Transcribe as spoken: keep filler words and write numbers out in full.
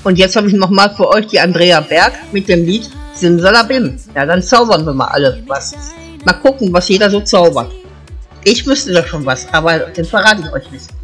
Und jetzt habe ich nochmal für euch die Andrea Berg mit dem Lied Simsalabim. Ja, dann zaubern wir mal alle was. Mal gucken, was jeder so zaubert. Ich wüsste da schon was, aber den verrate ich euch nicht.